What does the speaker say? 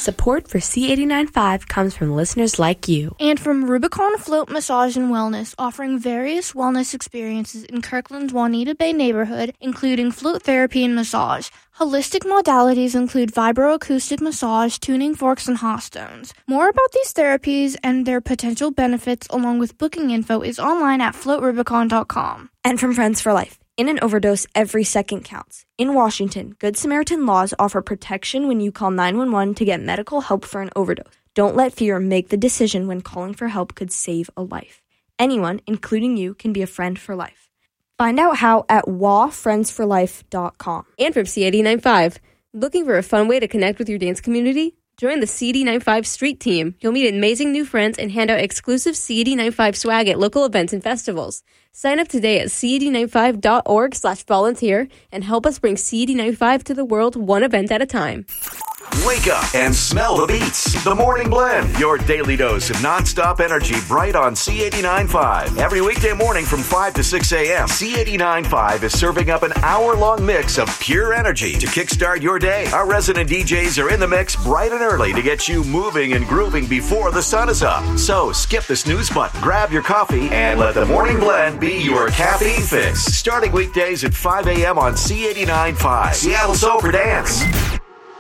Support for C89.5 comes from listeners like you. And from Rubicon Float Massage and Wellness, offering various wellness experiences in Kirkland's Juanita Bay neighborhood, including float therapy and massage. Holistic modalities include vibroacoustic massage, tuning forks, and hot stones. More about these therapies and their potential benefits, along with booking info, is online at floatrubicon.com. And from Friends for Life. In an overdose, every second counts. In Washington, Good Samaritan laws offer protection when you call 911 to get medical help for an overdose. Don't let fear make the decision when calling for help could save a life. Anyone, including you, can be a friend for life. Find out how at wafriendsforlife.com. And from C89.5, looking for a fun way to connect with your dance community? Join the C89.5 Street Team. You'll meet amazing new friends and hand out exclusive C89.5 swag at local events and festivals. Sign up today at c89.5.org/volunteer and help us bring C89.5 to the world one event at a time. Wake up and smell the beats. The Morning Blend, your daily dose of nonstop energy, bright on C89.5. Every weekday morning from 5 to 6 a.m., C89.5 is serving up an hour-long mix of pure energy to kickstart your day. Our resident DJs are in the mix bright and early to get you moving and grooving before the sun is up. So skip the snooze button, grab your coffee, and let the Morning Blend be your caffeine fix. Starting weekdays at 5 a.m. on C89.5. Seattle's Over Dance.